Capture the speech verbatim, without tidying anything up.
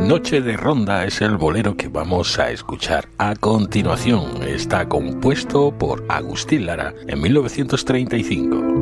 Noche de Ronda es el bolero que vamos a escuchar a continuación. Está compuesto por Agustín Lara en mil novecientos treinta y cinco.